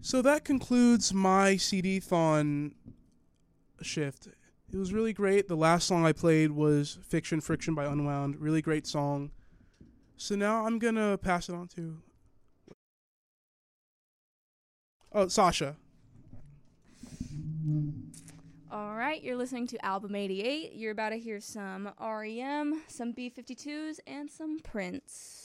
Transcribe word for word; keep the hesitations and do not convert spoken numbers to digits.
So that concludes my C D-thon shift. It was really great. The last song I played was Fiction Friction by Unwound. Really great song. So now I'm going to pass it on to... Oh, Sasha. All right, you're listening to Album eighty-eight. You're about to hear some R E M, some B fifty-twos, and some Prince.